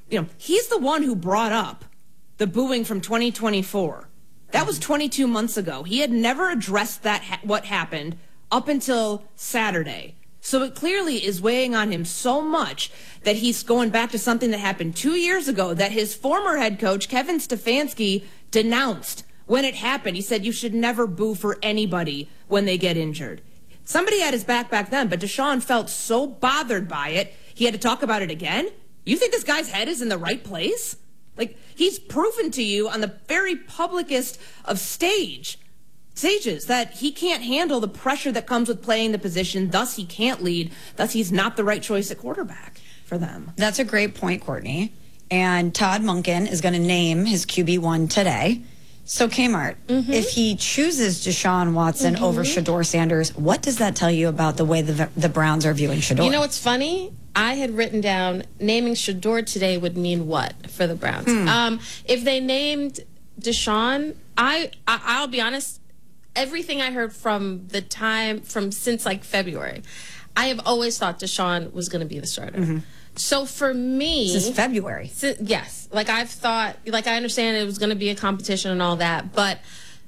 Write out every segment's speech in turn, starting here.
he's the one who brought up the booing from 2024. That was 22 months ago. He had never addressed what happened up until Saturday. So it clearly is weighing on him so much that he's going back to something that happened 2 years ago that his former head coach, Kevin Stefanski, denounced when it happened. He said you should never boo for anybody when they get injured. Somebody had his back then, but Deshaun felt so bothered by it, he had to talk about it again? You think this guy's head is in the right place? Like, he's proven to you on the very publicest of stages that he can't handle the pressure that comes with playing the position, thus he can't lead, thus he's not the right choice at quarterback for them. That's a great point, Courtney. And Todd Monken is going to name his QB1 today. So, Kmart, if he chooses Deshaun Watson over Shedeur Sanders, what does that tell you about the way the Browns are viewing Shedeur? You know what's funny? I had written down naming Shedeur today would mean what for the Browns. If they named Deshaun, I'll be honest, everything I heard from since like February, I have always thought Deshaun was going to be the starter. So for me, since February, yes, like I've thought, like I understand it was going to be a competition and all that, but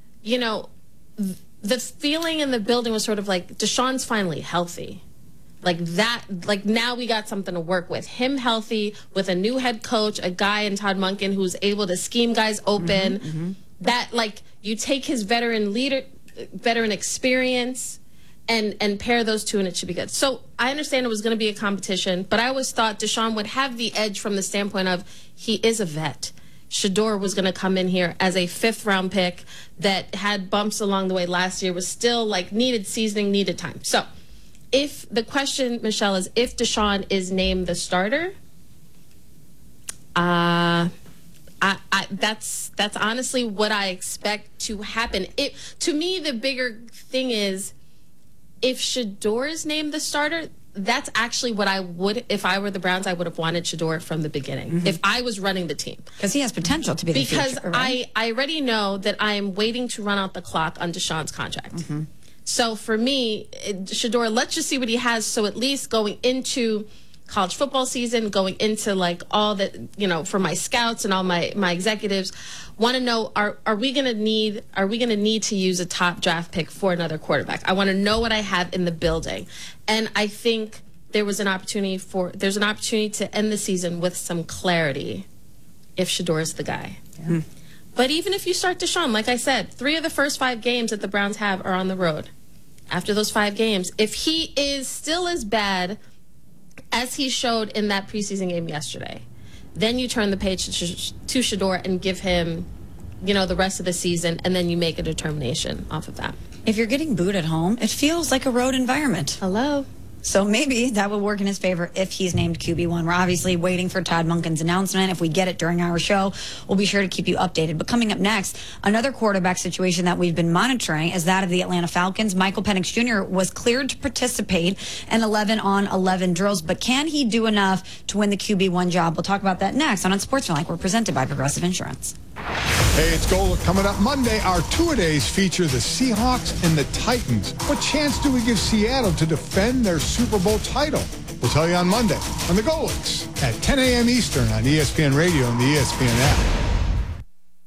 the feeling in the building was sort of like Deshaun's finally healthy. Like that, like now we got something to work with. Him healthy with a new head coach, a guy in Todd Monken who's able to scheme guys open. That, like, you take his veteran experience and pair those two, and it should be good. So I understand it was going to be a competition, but I always thought Deshaun would have the edge from the standpoint of he is a vet. Shedeur was going to come in here as a 5th-round pick that had bumps along the way last year, was still, like, needed seasoning, needed time. So if the question, Michelle, is if Deshaun is named the starter, that's honestly what I expect to happen. To me, the bigger thing is if Shedeur is named the starter, that's actually what I would, if I were the Browns, I would have wanted Shedeur from the beginning, if I was running the team. Because he has potential to be the future, right? I already know that I am waiting to run out the clock on Deshaun's contract. So for me, Shedeur, let's just see what he has. So at least going into college football season, going into like all that, for my scouts and all my executives, want to know, are we going to need to use a top draft pick for another quarterback? I want to know what I have in the building. And I think there's an opportunity to end the season with some clarity if Shedeur is the guy. But even if you start Deshaun, like I said, 3 of the first 5 games that the Browns have are on the road. After those 5 games, if he is still as bad as he showed in that preseason game yesterday, then you turn the page to Shedeur and give him, the rest of the season, and then you make a determination off of that. If you're getting booed at home, it feels like a road environment. Hello. So maybe that would work in his favor if he's named QB1. We're obviously waiting for Todd Monken's announcement. If we get it during our show, we'll be sure to keep you updated. But coming up next, another quarterback situation that we've been monitoring is that of the Atlanta Falcons. Michael Penix Jr. was cleared to participate in 11-on-11 drills, but can he do enough to win the QB1 job? We'll talk about that next on Unsportsmanlike. We're presented by Progressive Insurance. Hey, it's Gola. Coming up Monday, our two-a-days feature the Seahawks and the Titans. What chance do we give Seattle to defend their Super Bowl title? We'll tell you on Monday on the Golics at 10 a.m. Eastern on ESPN Radio and the ESPN app.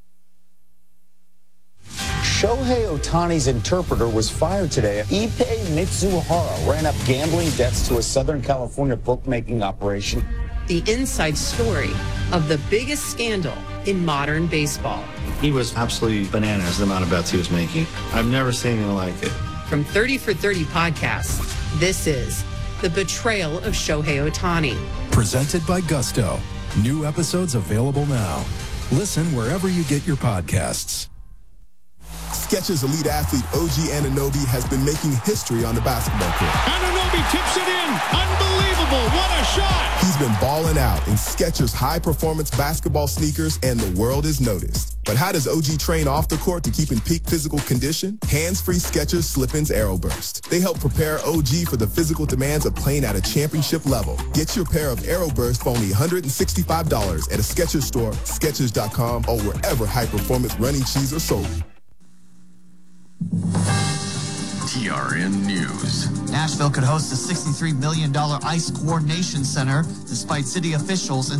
Shohei Ohtani's interpreter was fired today. Ippei Mitsuhara ran up gambling debts to a Southern California bookmaking operation. The inside story of the biggest scandal in modern baseball. He was absolutely bananas, the amount of bets he was making. I've never seen anything like it. From 30 for 30 podcasts, this is The Betrayal of Shohei Ohtani. Presented by Gusto. New episodes available now. Listen wherever you get your podcasts. Skechers elite athlete OG Anunoby has been making history on the basketball court. Anunoby tips it in. Unbelievable. What a shot. He's been balling out in Skechers high-performance basketball sneakers, and the world is noticed. But how does OG train off the court to keep in peak physical condition? Hands-free Skechers Slip-ins Aeroburst. They help prepare OG for the physical demands of playing at a championship level. Get your pair of Aeroburst for only $165 at a Skechers store, Skechers.com, or wherever high-performance running shoes are sold. TRN News. Nashville could host a $63 million ICE coordination center despite city officials